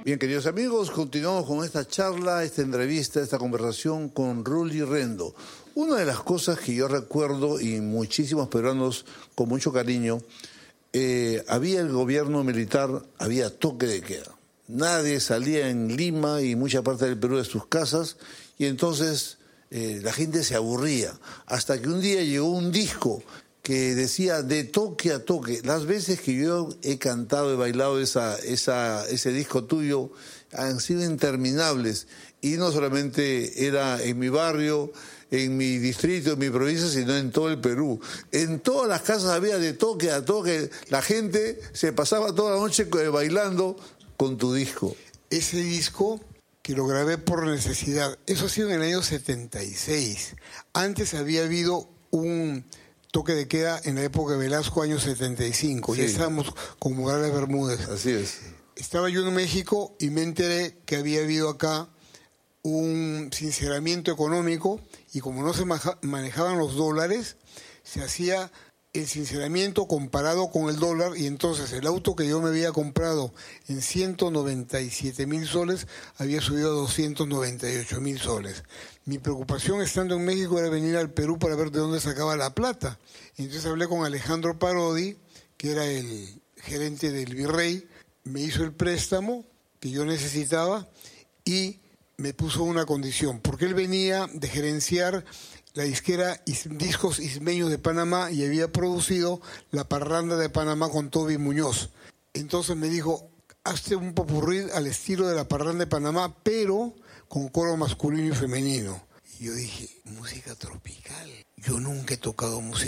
Bien, queridos amigos, continuamos con esta charla, esta entrevista, esta conversación con Rully Rendo. Una de las cosas que yo recuerdo, y muchísimos peruanos con mucho cariño, había el gobierno militar, había toque de queda. Nadie salía en Lima y mucha parte del Perú de sus casas, y entonces la gente se aburría. Hasta que un día llegó un disco que decía de toque a toque. Las veces que yo he cantado, he bailado ese disco tuyo, han sido interminables. Y no solamente era en mi barrio, en mi distrito, en mi provincia, sino en todo el Perú. En todas las casas había de toque a toque. La gente se pasaba toda la noche bailando con tu disco. Ese disco que lo grabé por necesidad, eso ha sido en el año 76. Antes había habido un toque de queda en la época de Velasco, año 75. Sí. Ya estábamos con Morales Bermúdez. Así es. Estaba yo en México y me enteré que había habido acá un sinceramiento económico, y como no se manejaban los dólares, se hacía el sinceramiento comparado con el dólar, y entonces el auto que yo me había comprado en 197,000 soles había subido a 298,000 soles. Mi preocupación estando en México era venir al Perú para ver de dónde sacaba la plata. Entonces hablé con Alejandro Parodi, que era el gerente del Virrey, me hizo el préstamo que yo necesitaba y me puso una condición, porque él venía de gerenciar la disquera Discos Ismeños de Panamá y había producido La Parranda de Panamá con Toby Muñoz. Entonces me dijo, hazte un popurrí al estilo de La Parranda de Panamá, pero con coro masculino y femenino. Y yo dije, música tropical. Yo nunca he tocado música